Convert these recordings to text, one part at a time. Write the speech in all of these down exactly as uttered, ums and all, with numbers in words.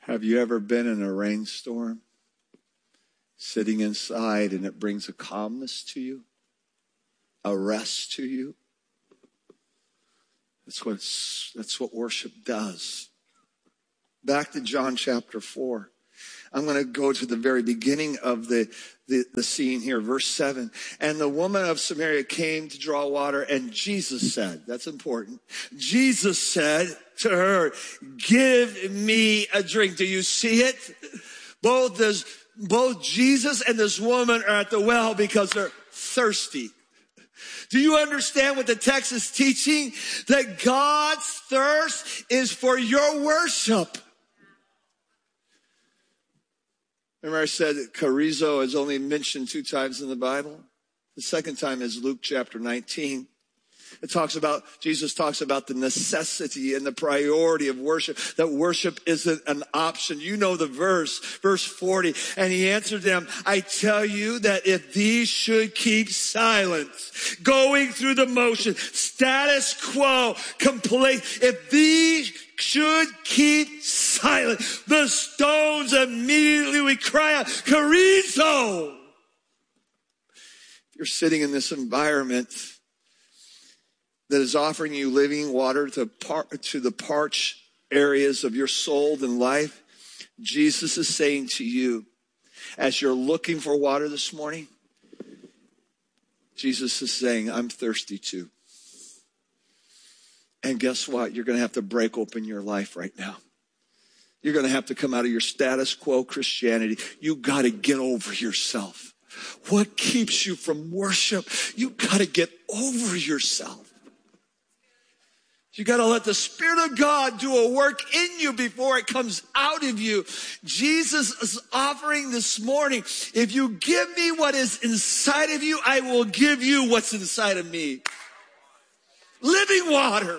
Have you ever been in a rainstorm, sitting inside, and it brings a calmness to you, a rest to you? That's what, that's what worship does. Back to John chapter four. I'm going to go to the very beginning of the, the, the scene here, verse seven. And the woman of Samaria came to draw water, and Jesus said, that's important. Jesus said to her, give me a drink. Do you see it? Both this, both Jesus and this woman are at the well because they're thirsty. Do you understand what the text is teaching? That God's thirst is for your worship. Remember I said that chorizo is only mentioned two times in the Bible? The second time is Luke chapter nineteen. It talks about, Jesus talks about the necessity and the priority of worship, that worship isn't an option. You know the verse, verse forty. And he answered them, I tell you that if these should keep silent, going through the motion, status quo, complete, if these should keep silent, the stones immediately would cry out, chorizo! If you're sitting in this environment that is offering you living water to, par- to the parched areas of your soul and life, Jesus is saying to you, as you're looking for water this morning, Jesus is saying, I'm thirsty too. And guess what? You're going to have to break open your life right now. You're going to have to come out of your status quo Christianity. You got to get over yourself. What keeps you from worship? You got to get over yourself. You got to let the Spirit of God do a work in you before it comes out of you. Jesus is offering this morning, if you give me what is inside of you, I will give you what's inside of me. Living water.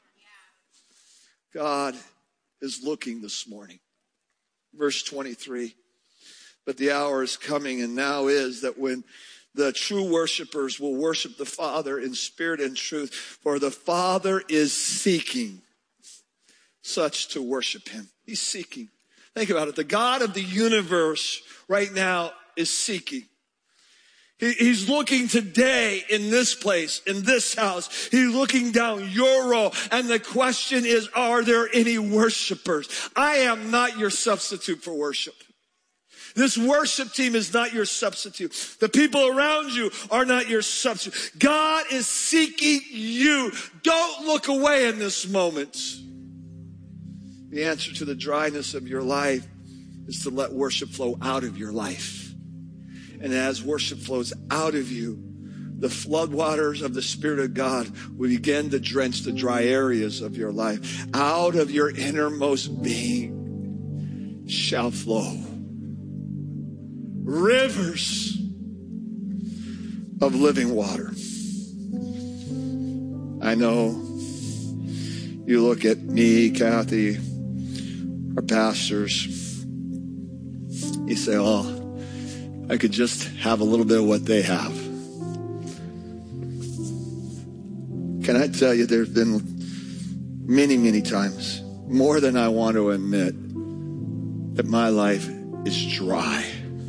God is looking this morning. Verse twenty-three. But the hour is coming, and now is, that when the true worshipers will worship the Father in spirit and truth, for the Father is seeking such to worship him. He's seeking. Think about it. The God of the universe right now is seeking. He, he's looking today in this place, in this house. He's looking down your row. And the question is, are there any worshipers? I am not your substitute for worship. This worship team is not your substitute. The people around you are not your substitute. God is seeking you. Don't look away in this moment. The answer to the dryness of your life is to let worship flow out of your life. And as worship flows out of you, the floodwaters of the Spirit of God will begin to drench the dry areas of your life. Out of your innermost being shall flow rivers of living water. I know you look at me, Kathy, our pastors, you say, oh, I could just have a little bit of what they have. Can I tell you, there's been many, many times, more than I want to admit, that my life is dry.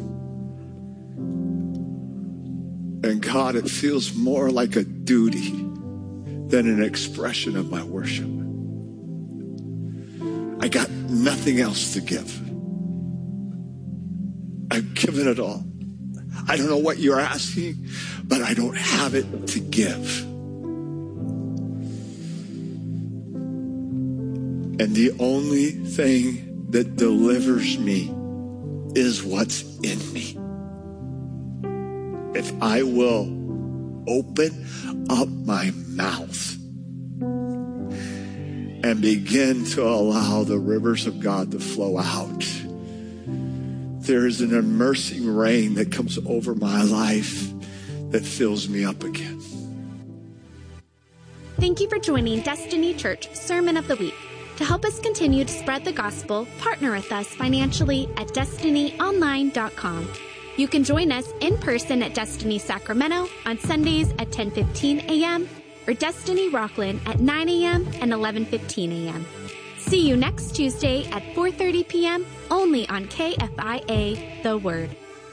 And God, it feels more like a duty than an expression of my worship. I got nothing else to give. I've given it all. I don't know what you're asking, but I don't have it to give. And the only thing that delivers me is what's in me. If I will open up my mouth and begin to allow the rivers of God to flow out, there is an immersing rain that comes over my life that fills me up again. Thank you for joining Destiny Church Sermon of the Week. To help us continue to spread the gospel, partner with us financially at destiny online dot com. You can join us in person at Destiny Sacramento on Sundays at ten fifteen a.m. or Destiny Rockland at nine a.m. and eleven fifteen a.m. See you next Tuesday at four thirty p.m. only on K F I A, The Word.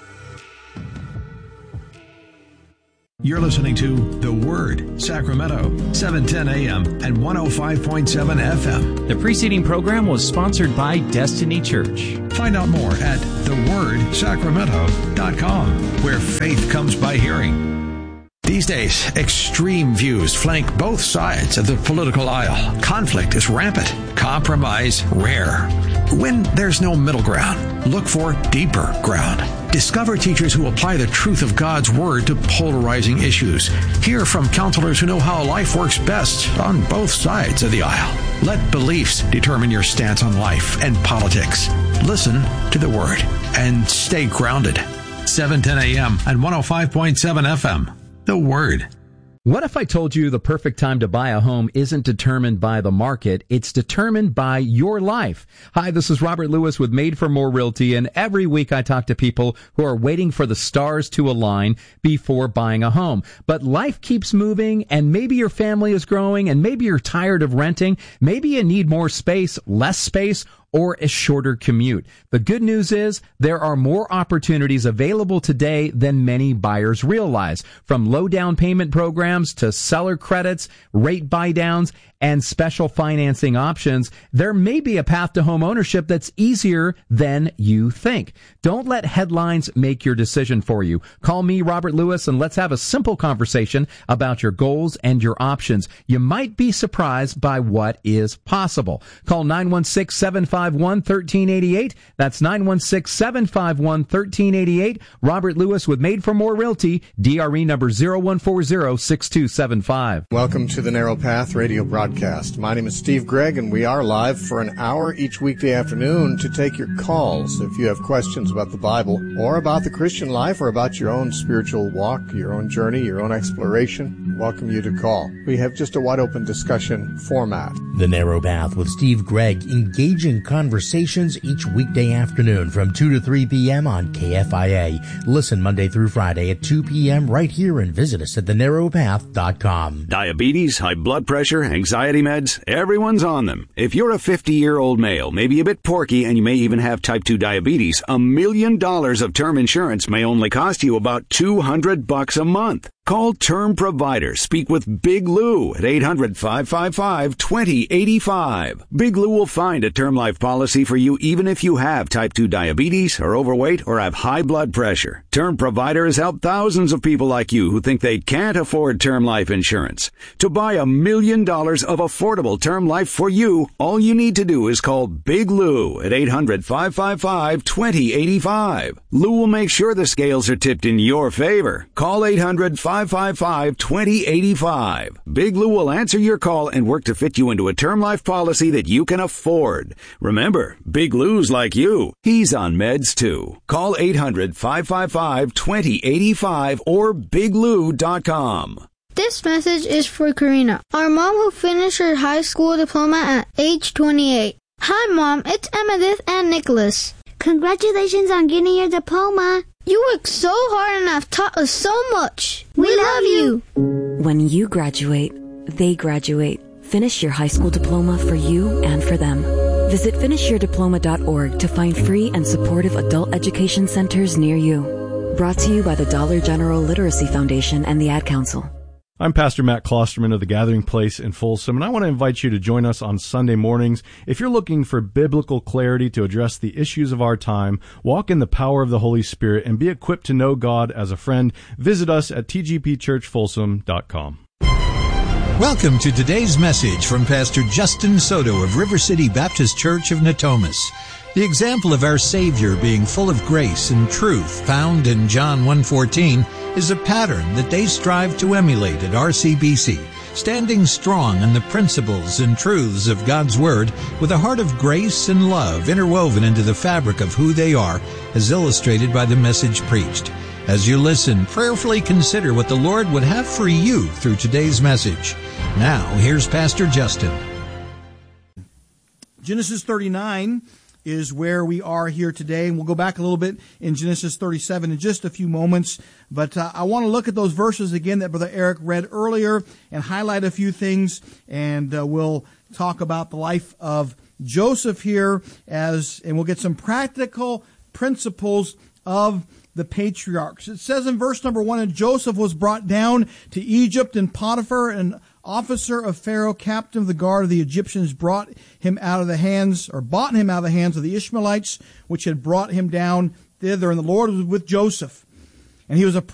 You're listening to The Word, Sacramento, seven ten a.m. and one oh five point seven F M. The preceding program was sponsored by Destiny Church. Find out more at the word sacramento dot com, where faith comes by hearing. These days, extreme views flank both sides of the political aisle. Conflict is rampant, compromise rare. When there's no middle ground, look for deeper ground. Discover teachers who apply the truth of God's Word to polarizing issues. Hear from counselors who know how life works best on both sides of the aisle. Let beliefs determine your stance on life and politics. Listen to the Word and stay grounded. seven ten a.m. and one oh five point seven F M. The Word. What if I told you the perfect time to buy a home isn't determined by the market, it's determined by your life? Hi, this is Robert Lewis with Made for More Realty, and every week I talk to people who are waiting for the stars to align before buying a home. But life keeps moving, and maybe your family is growing, and maybe you're tired of renting. Maybe you need more space, less space, or a shorter commute. The good news is there are more opportunities available today than many buyers realize. From low down payment programs to seller credits, rate buy downs, and special financing options, there may be a path to home ownership that's easier than you think. Don't let headlines make your decision for you. Call me, Robert Lewis, and let's have a simple conversation about your goals and your options. You might be surprised by what is possible. Call nine one six, seven five one, one three eight eight. That's nine one six, seven five one, one three eight eight. Robert Lewis with Made for More Realty, D R E number zero one four zero, six two seven five. Welcome to the Narrow Path Radio broadcast. My name is Steve Gregg, and we are live for an hour each weekday afternoon to take your calls. If you have questions about the Bible or about the Christian life or about your own spiritual walk, your own journey, your own exploration, welcome you to call. We have just a wide-open discussion format. The Narrow Path with Steve Gregg, engaging conversations each weekday afternoon from two to three p.m. on K F I A. Listen Monday through Friday at two p.m. right here and visit us at the narrow path dot com. Diabetes, high blood pressure, anxiety meds, everyone's on them. If you're a fifty-year-old male, maybe a bit porky, and you may even have type two diabetes, a million dollars of term insurance may only cost you about two hundred bucks a month. Call Term Provider. Speak with Big Lou at eight hundred, five five five, two zero eight five. Big Lou will find a term life policy for you even if you have type two diabetes, are overweight, or have high blood pressure. Term Provider has helped thousands of people like you who think they can't afford term life insurance. To buy a million dollars of affordable term life for you, all you need to do is call Big Lou at eight hundred, five five five, two zero eight five. Lou will make sure the scales are tipped in your favor. Call eight hundred, five five five, two zero eight five. Big Lou will answer your call and work to fit you into a term life policy that you can afford. Remember, Big Lou's like you. He's on meds too. Call eight hundred, five five five, two zero eight five or big lou dot com. This message is for Karina, our mom who finished her high school diploma at age twenty-eight. Hi Mom, it's Emmettith and Nicholas. Congratulations on getting your diploma. You worked so hard and have taught us so much. We, we love you. When you graduate, they graduate. Finish your high school diploma for you and for them. Visit finish your diploma dot org to find free and supportive adult education centers near you. Brought to you by the Dollar General Literacy Foundation and the Ad Council. I'm Pastor Matt Klosterman of the Gathering Place in Folsom, and I want to invite you to join us on Sunday mornings. If you're looking for biblical clarity to address the issues of our time, walk in the power of the Holy Spirit, and be equipped to know God as a friend, visit us at t g p church folsom dot com. Welcome to today's message from Pastor Justin Soto of River City Baptist Church of Natomas. The example of our Savior being full of grace and truth found in John one fourteen is a pattern that they strive to emulate at R C B C, standing strong in the principles and truths of God's Word with a heart of grace and love interwoven into the fabric of who they are, as illustrated by the message preached. As you listen, prayerfully consider what the Lord would have for you through today's message. Now, here's Pastor Justin. Genesis thirty-nine is where we are here today, and we'll go back a little bit in Genesis thirty-seven in just a few moments. But uh, I want to look at those verses again that Brother Eric read earlier and highlight a few things, and uh, we'll talk about the life of Joseph here as, and we'll get some practical principles of the patriarchs. It says in verse number one, and Joseph was brought down to Egypt, and Potiphar, an officer of Pharaoh, captain of the guard of the Egyptians, brought him out of the hands, or bought him out of the hands of the Ishmaelites, which had brought him down thither. And the Lord was with Joseph, and he was a